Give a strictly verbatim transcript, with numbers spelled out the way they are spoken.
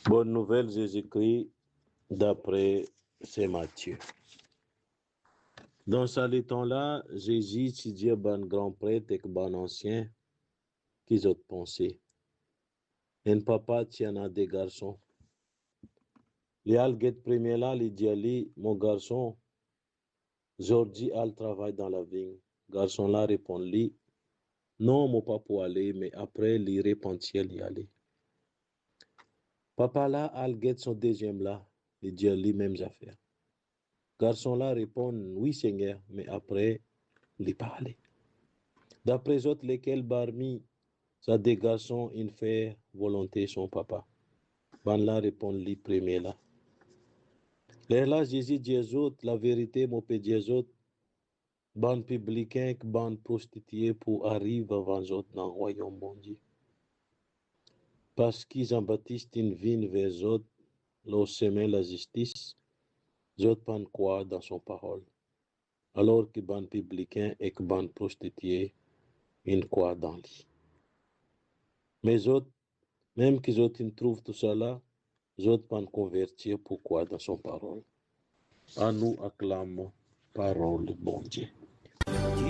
Bonne nouvelle, Jésus-Christ, d'après Saint Matthieu. Dans ce temps-là, Jésus s'est dit ban grand prêtre et ban ancien, qu'ils ont pensé. Un papa tient à des garçons. Les alguet premier là, les dit mon garçon, aujourd'hui, al travaille dans la vigne. Garçon là répond lui, non, mon papa pour aller, mais après, il repentit y aller. Papa là, alguet son deuxième là, il dit les mêmes affaires. Garçon là répond, oui Seigneur, mais après, il parle. D'après les autres, lesquels barmi, ça des garçons, ils fait volonté son papa. Ban là répond les premiers là. Les là, Jésus dit aux autres, la vérité, mon père dit aux autres, ban publicain, ban prostituée pour arriver avant les autres dans le royaume bon Dieu. Parce qu'ils Jean-Baptiste, ils viennent vers les autres, leur semer la justice, les autres pan quoi dans son parole. Alors que ban publicain et que ban prostituée, ils croient dans lui. Mais les autres, même qu'ils autres, ils trouvent tout ça là, les autres pan convertir pourquoi dans son parole. À nous acclamons parole bon Dieu.